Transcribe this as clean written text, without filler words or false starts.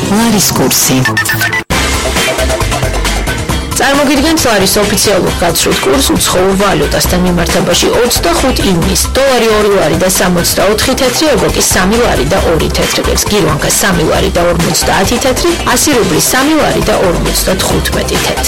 ლარის კურსი. წარმოგიდგენთ ლარის ოფიციალურ გაცვლით კურსს უცხოურ ვალუტასთან მიმართებაში 25 ივნის დოლარი 2 ლარი და 64 თეთრი, ევრო კი 3 ლარი და 2 თეთრი ღირს, გირვანკა 3 ლარი და 50 თეთრი, 100 რუბლი 3 ლარი და 55 თეთრი.